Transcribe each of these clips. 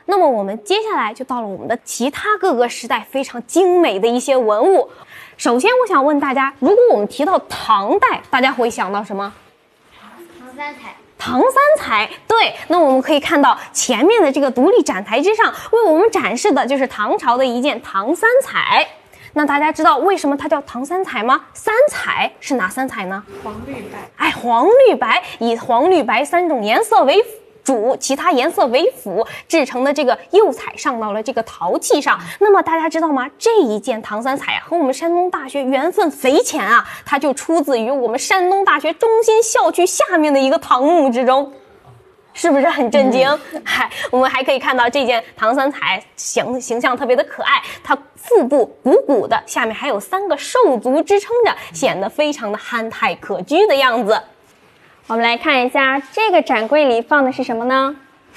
那么我们接下来就到了我们的其他各个时代非常精美的一些文物。首先我想问大家，如果我们提到唐代，大家会想到什么？ 唐三彩。 唐三彩，对。那我们可以看到前面的这个独立展台之上，为我们展示的就是唐朝的一件唐三彩。那大家知道为什么它叫唐三彩吗？三彩是哪三彩呢？ 黄绿白。 哎，黄绿白，以黄绿白三种颜色为主，其他颜色为辅制成的这个釉彩上到了这个陶器上。那么大家知道吗？这一件唐三彩和我们山东大学缘分匪浅啊，它就出自于我们山东大学中心校区下面的一个唐墓之中。是不是很震惊？我们还可以看到这件唐三彩形象特别的可爱，它腹部鼓鼓的，下面还有3个兽足支撑着，显得非常的憨态可掬的样子。我们来看一下这个展柜里放的是什么呢？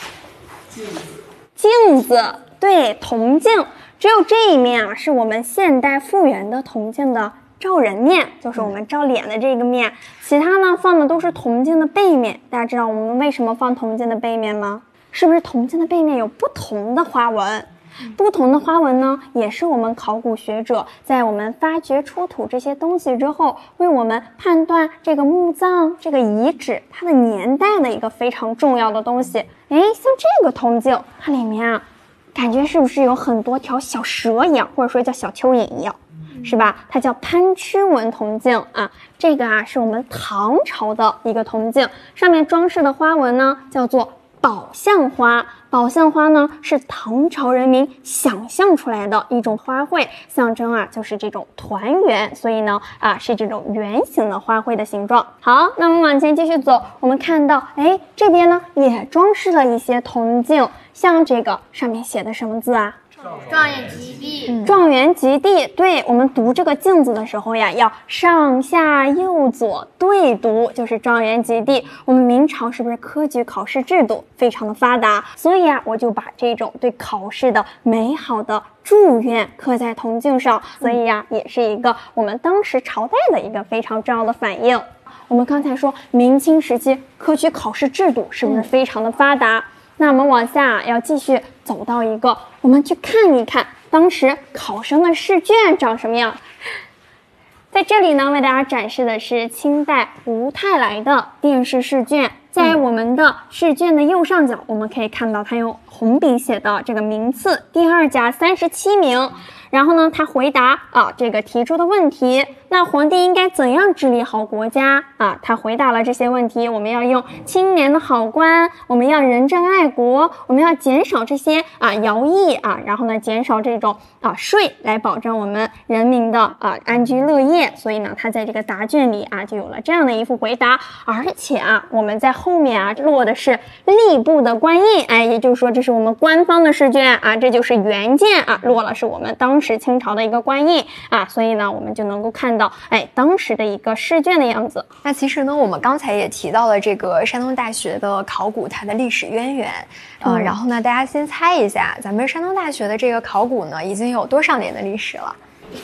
镜子，对，铜镜。只有这一面啊，是我们现代复原的铜镜的照人面，就是我们照脸的这个面，其他呢放的都是铜镜的背面。大家知道我们为什么放铜镜的背面吗？是不是铜镜的背面有不同的花纹？不同的花纹呢，也是我们考古学者在我们发掘出土这些东西之后，为我们判断这个墓葬、这个遗址它的年代的一个非常重要的东西。像这个铜镜，它里面啊，感觉是不是有很多条小蛇一样，或者说叫小蚯蚓一样？是吧？它叫潘曲纹铜镜啊，这个啊是我们唐朝的一个铜镜，上面装饰的花纹呢叫做宝相花。宝相花呢是唐朝人民想象出来的一种花卉，象征啊就是这种团圆，所以呢是这种圆形的花卉的形状。好，那我们往前继续走，我们看到这边呢也装饰了一些铜镜，像这个上面写的什么字啊？ 状元及第。 状元及第，对，我们读这个镜子的时候呀，要上下右左对读，就是状元及第。我们明朝是不是科举考试制度非常的发达？所以啊，我就把这种对考试的美好的祝愿刻在铜镜上，所以呀，也是一个我们当时朝代的一个非常重要的反应。我们刚才说明清时期科举考试制度是不是非常的发达？那我们往下要继续走到一个，我们去看一看当时考生的试卷长什么样。在这里呢，为大家展示的是清代吴泰来的殿试试卷。在我们的试卷的右上角，我们可以看到它用红笔写的这个名次，第2甲37名。然后呢，他回答这个提出的问题，那皇帝应该怎样治理好国家啊？他回答了这些问题，我们要用青年的好官，我们要仁政爱国，我们要减少这些徭役然后呢减少这种税，来保证我们人民的安居乐业。所以呢，他在这个答卷里就有了这样的一副回答。而且我们在后面落的是吏部的官印，也就是说这是我们官方的试卷这就是原件落了是我们当时清朝的一个官印所以呢我们就能够看到当时的一个试卷的样子。 那其实呢，我们刚才也提到了这个山东大学的考古它的历史渊源然后呢大家先猜一下，咱们山东大学的这个考古呢已经有多少年的历史了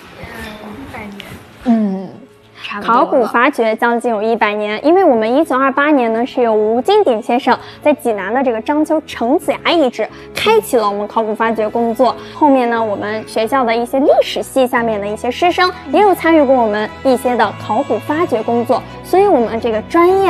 ？100年。 考古发掘将近有100年，因为我们1928年呢是由吴金鼎先生在济南的这个章丘程子崖遗址开启了我们考古发掘工作。后面呢，我们学校的一些历史系下面的一些师生也有参与过我们一些的考古发掘工作，所以我们这个专业